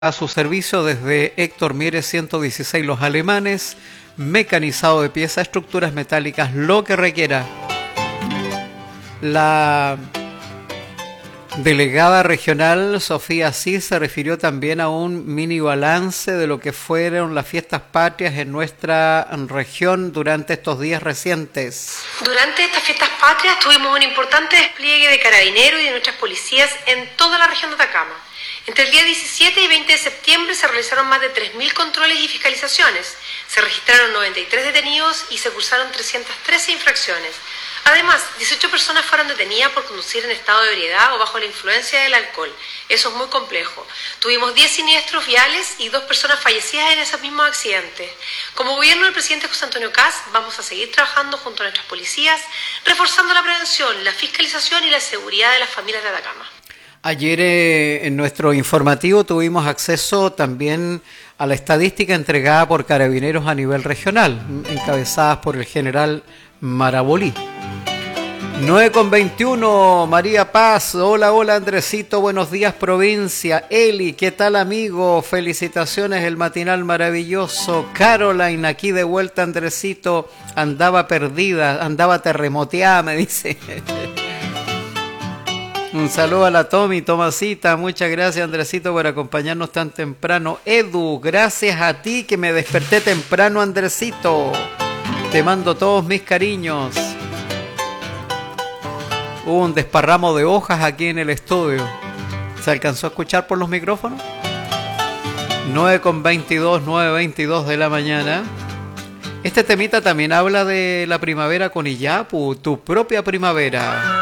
A su servicio desde Héctor Mieres 116 Los Alemanes, mecanizado de piezas, estructuras metálicas, lo que requiera. La delegada regional Sofía Asís se refirió también a un mini balance de lo que fueron las fiestas patrias en nuestra región durante estos días recientes. Durante estas fiestas patrias tuvimos un importante despliegue de carabineros y de nuestras policías en toda la región de Atacama. Entre el día 17 y 20 de septiembre se realizaron más de 3.000 controles y fiscalizaciones, se registraron 93 detenidos y se cursaron 313 infracciones. Además, 18 personas fueron detenidas por conducir en estado de ebriedad o bajo la influencia del alcohol. Eso es muy complejo. Tuvimos 10 siniestros viales y 2 personas fallecidas en esos mismos accidentes. Como gobierno del presidente José Antonio Kast, vamos a seguir trabajando junto a nuestras policías, reforzando la prevención, la fiscalización y la seguridad de las familias de Atacama. Ayer en nuestro informativo tuvimos acceso también a la estadística entregada por Carabineros a nivel regional, encabezadas por el general Marabolí. 9:21, María Paz, hola Andresito, buenos días provincia. Eli, ¿qué tal amigo? Felicitaciones, el matinal maravilloso. Caroline, aquí de vuelta Andresito, andaba perdida, andaba terremoteada, me dice. Un saludo a la Tomasita, muchas gracias Andresito por acompañarnos tan temprano. Edu, gracias a ti que me desperté temprano Andresito. Te mando todos mis cariños. Hubo un desparramo de hojas aquí en el estudio. ¿Se alcanzó a escuchar por los micrófonos? 9:22 de la mañana. Este temita también habla de la primavera con Iyapu, tu propia primavera.